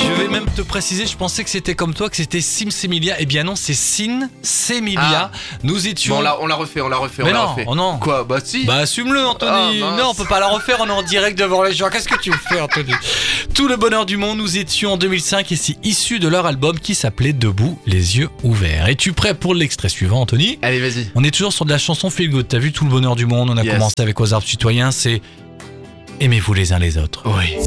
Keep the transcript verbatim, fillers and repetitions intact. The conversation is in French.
Je vais même te préciser, je pensais que c'était comme toi, que c'était Sim Semilia. Eh bien non, c'est Sin Semilia. Ah. Nous étions... Bon, on la, on la refait, on la refait, Mais on la non, refait. oh non. Quoi? Bah si. Bah assume-le Anthony. Ah, mince. Non, on peut pas la refaire, on est en direct devant les gens. Qu'est-ce que tu me fais Anthony? Tout le bonheur du monde, nous étions en deux mille cinq et c'est issu de leur album qui s'appelait Debout, les yeux ouverts. Es-tu prêt pour l'extrait suivant Anthony? Allez, vas-y. On est toujours sur de la chanson Feel Good. T'as vu Tout le bonheur du monde? On a Yes. commencé avec Aux arbres citoyens, c'est Aimez-vous les uns les autres. Oui.